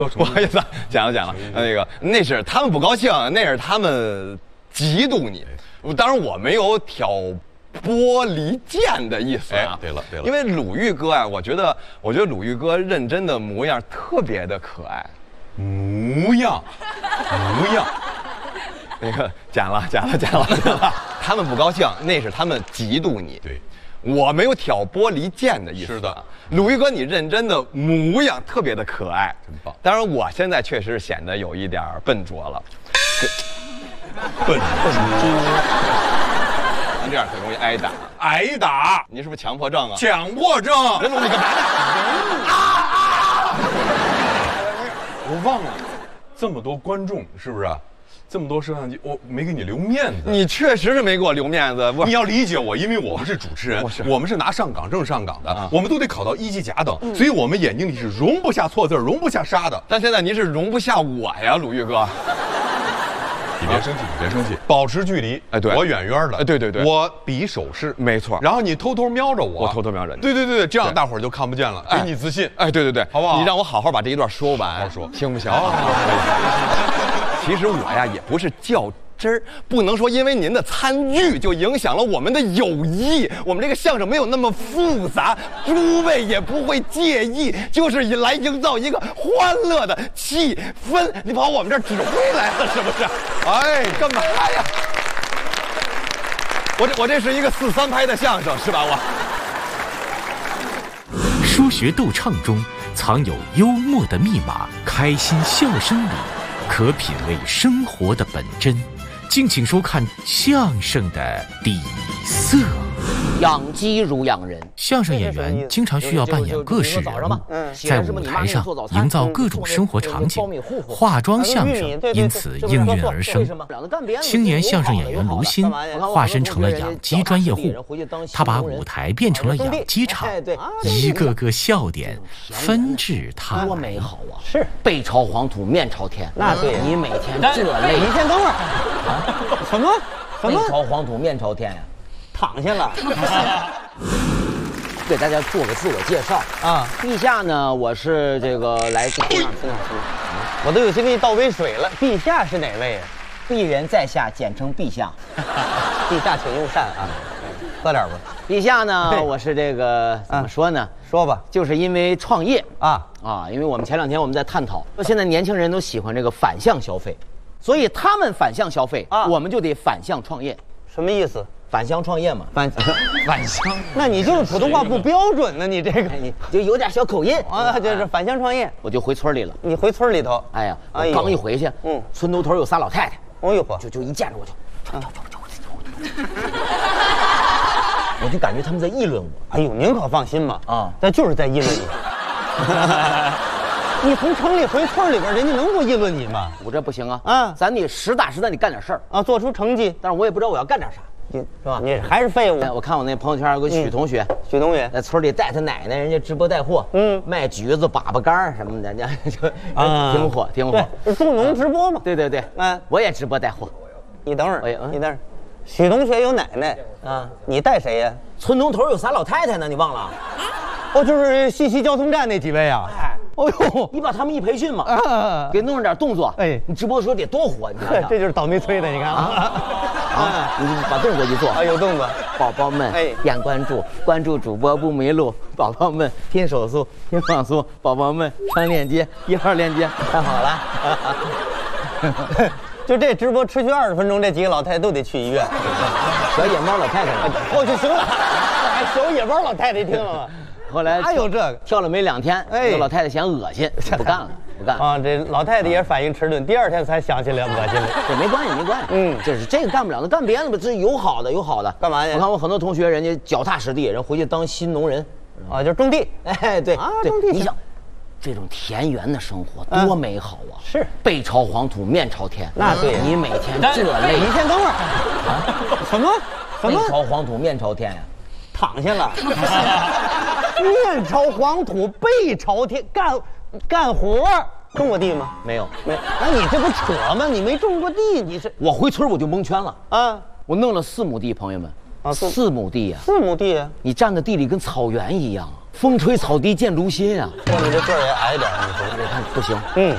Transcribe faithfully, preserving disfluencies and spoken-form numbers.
不好意思，讲了讲了，那个那是他们不高兴，那是他们嫉妒你。当然我没有挑拨离间的意思啊。 对了对了， 因为鲁豫哥啊，我觉得我觉得鲁豫哥认真的模样特别的可爱。 模样，模样。 那个讲了讲了讲了讲了，他们不高兴，那是他们嫉妒你。 对。 我没有挑拨离间的意思。 是的， 鲁豫哥，你认真的模样特别的可爱， 真棒。 当然，我现在确实显得有一点笨拙了， 笨笨拙， 这样很容易挨打。 挨打？ 你是不是强迫症啊？ 强迫症。 人龙，你干嘛呢？啊啊！ 我忘了，这么多观众是不是？这么多摄像机，我没给你留面子。 你确实是没给我留面子。 你要理解我，因为我们是主持人，我们是拿上岗证上岗的，啊、我们都得考到一级甲等，嗯、所以我们眼睛里是容不下错字，容不下沙的。 但现在您是容不下我呀，鲁豫哥。 你别生气，你别生气，保持距离。哎，对，我远远的。 哎，对对对， 我比手势， 没错。 然后你偷偷瞄着我， 我偷偷瞄着你。 对对对对，这样大伙儿就看不见了，给你自信。 哎，对对对， 好不好？ 你让我好好把这一段说完， 好说， 行不行？其实我呀也不是较真儿，不能说因为您的参与就影响了我们的友谊。我们这个相声没有那么复杂，诸位也不会介意，就是来营造一个欢乐的气氛。你跑我们这儿指挥来了是不是？哎，干嘛呀？我这我这是一个四三拍的相声是吧？我说学逗唱中藏有幽默的密码，开心笑声里可品味生活的本真。敬请收看相声的底色。 养鸡如养人， 相声演员经常需要扮演各式人物，在舞台上营造各种生活场景，化妆相声因此应运而生。青年相声演员卢鑫化身成了养鸡专业户，他把舞台变成了养鸡场，一个个笑点纷至沓来。 多美好啊！ 是背朝黄土面朝天。那对，你每天这累， 你先等会儿。什么？什么？ 背朝黄土面朝天呀！ 躺下了。 给大家做个自我介绍啊，陛下呢，我是这个来自哪哪哪？ 我都有心给你倒杯水了。陛下是哪位啊？ 鄙人在下，简称陛下。 陛下请用膳啊，喝点吧。 陛下呢，我是这个怎么说呢？ 说吧， 就是因为创业啊啊，因为我们前两天我们在探讨，现在年轻人都喜欢这个反向消费，所以他们反向消费啊，我们就得反向创业。 什么意思？ 返乡创业嘛， 返返乡，那你就是普通话不标准呢，你这个你就有点小口音啊，就是返乡创业， 我就回村里了。 你回村里头？ 哎呀，我刚一回去，嗯，村头头有仨老太太， 哦呦呵， 就就一见着我就，我就感觉他们在议论我。 哎呦，您可放心吧， 啊， 那就是在议论你。你从城里回村里边，人家能不议论你吗？ 我这不行啊！ 啊， 咱得实打实的，得干点事儿啊，做出成绩。 但是我也不知道我要干点啥， 你是吧？你还是废物。 我看我那朋友圈有个许同学， 许同学在村里带他奶奶，人家直播带货，嗯，卖橘子、粑粑干什么的，人家就啊，挺火，挺火。 对，助农直播嘛。 对对对，嗯，我也直播带货。 你等会儿，你等会儿，许同学有奶奶啊，你带谁呀？ 村东头有仨老太太呢，你忘了？ 哦，就是西溪交通站那几位啊。哎。 哦呦，你把他们一培训嘛，啊、给弄上点动作，哎，你直播的时候得多火，你看， 这就是倒霉催的，你看啊， 啊，你把动作一做， 啊，有动作， 宝宝们，哎，点关注，关注主播不迷路，宝宝们听手速，听放松，宝宝们上链接，一号链接，看好了， 就这直播持续二十分钟，这几个老太太都得去医院， 小野猫老太太， 哦，就行了，小野猫老太太听了吗？ 后来还有这个跳了没两天，哎，老太太嫌恶心，不干了，不干了啊！这老太太也反应迟钝，第二天才想起来恶心了。 这没关系，没关系，嗯，就是这个干不了，那干别的吧，这有好的，有好的。 干嘛去？ 我看我很多同学，人家脚踏实地，人回去当新农人， 啊，就种地。 哎，对啊，种地。 你想，这种田园的生活多美好啊！ 是， 背朝黄土，面朝天。 那对， 你每天这累。 你先等会儿。什么？什么？ 背朝黄土，面朝天呀。 躺下了，面朝黄土背朝天，干干活种过地吗？ 没有， 没。那你这不扯吗？你没种过地，你是我回村我就蒙圈了啊！ 我弄了四亩地，朋友们啊， 四亩地呀， 四亩地啊！ 你站在地里跟草原一样，风吹草低见如新啊！ 说你这个儿也矮点，你说我看不行， 嗯。